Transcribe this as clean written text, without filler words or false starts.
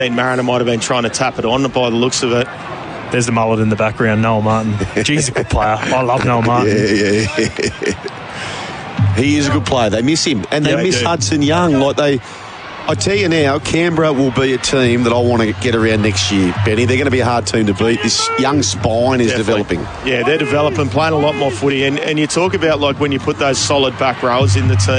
Mariner might have been trying to tap it on by the looks of it. There's the mullet in the background, Noel Martin. He's a good player. I love Noel Martin. Yeah. He is a good player. They miss him. And they miss Hudson Young. I tell you now, Canberra will be a team that I want to get around next year, Benny. They're going to be a hard team to beat. This young spine is developing. Yeah, they're developing, playing a lot more footy. And you talk about, like, when you put those solid back rowers in the team,